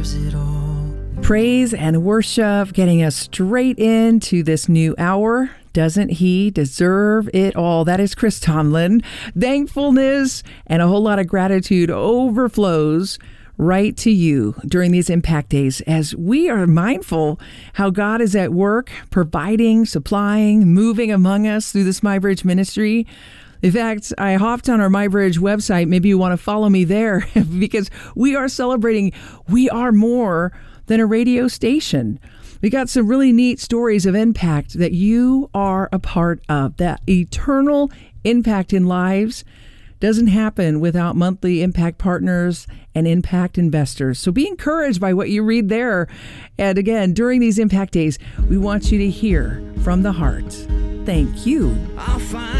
deserves it all. Praise and worship getting us straight into this new hour. Doesn't he deserve it all? That is Chris Tomlin. Thankfulness and a whole lot of gratitude overflows right to you during these impact days as we are mindful how God is at work, providing, supplying, moving among us through this MyBridge ministry. In fact, I hopped on our MyBridge website. Maybe you want to follow me there because we are celebrating we are more than a radio station. We got some really neat stories of impact that you are a part of. That eternal impact in lives doesn't happen without monthly impact partners and impact investors. So be encouraged by what you read there. And again, during these impact days, we want you to hear from the heart. Thank you.